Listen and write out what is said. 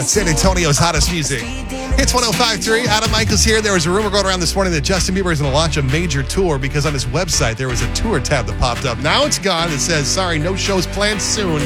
on San Antonio's hottest music. Hits 105.3. Adam Michaels here. There was a rumor going around this morning that Justin Bieber is going to launch a major tour because on his website there was a tour tab that popped up. Now it's gone. It says, sorry, no shows planned soon.